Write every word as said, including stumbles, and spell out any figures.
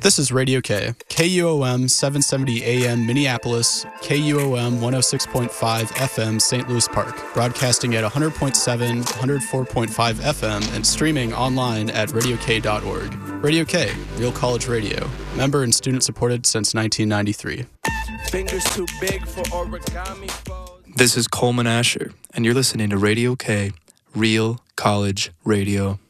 This is Radio K, K U O M seven seventy A M Minneapolis, K U O M one oh six point five F M Saint Louis Park, broadcasting at one hundred point seven, one oh four point five F M, and streaming online at radio k dot org. Radio K, Real College Radio, member and student supported since nineteen ninety-three. Fingers too big for origami foes. This is Coleman Asher, and you're listening to Radio K, Real College Radio.